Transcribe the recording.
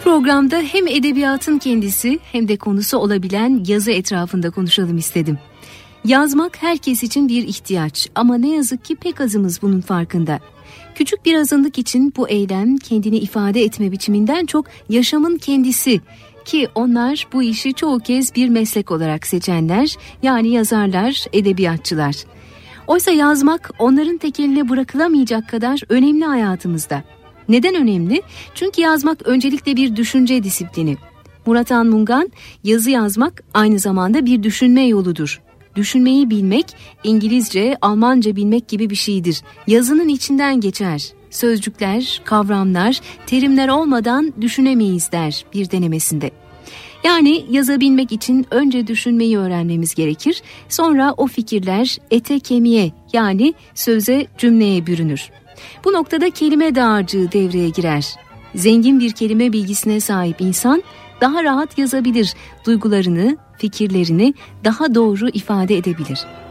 programda hem edebiyatın kendisi hem de konusu olabilen yazı etrafında konuşalım istedim. Yazmak herkes için bir ihtiyaç ama ne yazık ki pek azımız bunun farkında. Küçük bir azınlık için bu eylem kendini ifade etme biçiminden çok yaşamın kendisi ki onlar bu işi çoğu kez bir meslek olarak seçenler, yani yazarlar, edebiyatçılar. Oysa yazmak onların tekeline bırakılamayacak kadar önemli hayatımızda. Neden önemli? Çünkü yazmak öncelikle bir düşünce disiplini. Murat Anmungan, yazı yazmak aynı zamanda bir düşünme yoludur. Düşünmeyi bilmek, İngilizce, Almanca bilmek gibi bir şeydir. Yazının içinden geçer. Sözcükler, kavramlar, terimler olmadan düşünemeyiz der bir denemesinde. Yani yazabilmek için önce düşünmeyi öğrenmemiz gerekir. Sonra o fikirler ete kemiğe, yani söze, cümleye bürünür. Bu noktada kelime dağarcığı devreye girer. Zengin bir kelime bilgisine sahip insan daha rahat yazabilir, duygularını, fikirlerini daha doğru ifade edebilir.